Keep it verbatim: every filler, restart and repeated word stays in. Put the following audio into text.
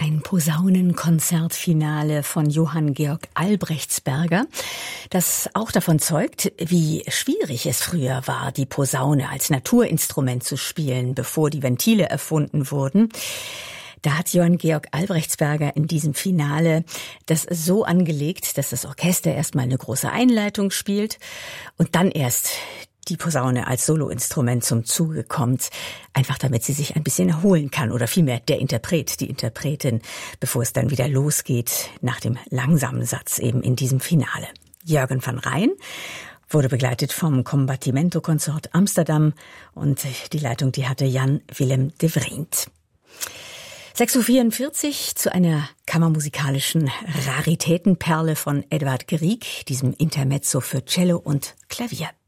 Ein Posaunenkonzertfinale von Johann Georg Albrechtsberger, das auch davon zeugt, wie schwierig es früher war, die Posaune als Naturinstrument zu spielen, bevor die Ventile erfunden wurden. Da hat Johann Georg Albrechtsberger in diesem Finale das so angelegt, dass das Orchester erstmal eine große Einleitung spielt und dann erst die Posaune als Soloinstrument zum Zuge kommt, einfach damit sie sich ein bisschen erholen kann oder vielmehr der Interpret, die Interpretin, bevor es dann wieder losgeht nach dem langsamen Satz eben in diesem Finale. Jürgen van Rijn wurde begleitet vom Combattimento Consort Amsterdam und die Leitung, die hatte Jan Willem de Vriend. sechs Uhr vierundvierzig zu einer kammermusikalischen Raritätenperle von Edvard Grieg, diesem Intermezzo für Cello und Klavier.